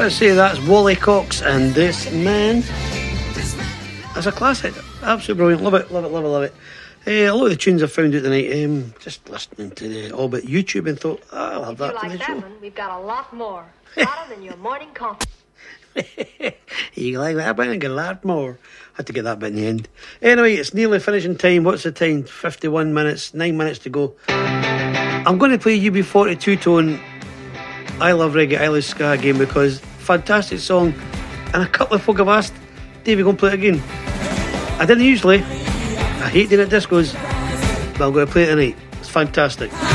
I say that's Wally Cox and This Man. That's a classic. Absolutely brilliant. Love it, love it, love it, love it. A lot of the tunes I found out tonight, just listening to the all but YouTube and thought, I'll have that for the show. One, we've got a lot more. Hotter than your morning coffee. You like that one? I get a lot more. Had to get that bit in the end. Anyway, it's nearly finishing time. What's the time? 51 minutes. 9 minutes to go. I'm going to play UB42 tone I Love Reggae, I Love Ska again because fantastic song. And a couple of folk have asked, Davey, go and play it again. I didn't usually. I hate doing it at discos, but I'm going to play it tonight. It's fantastic.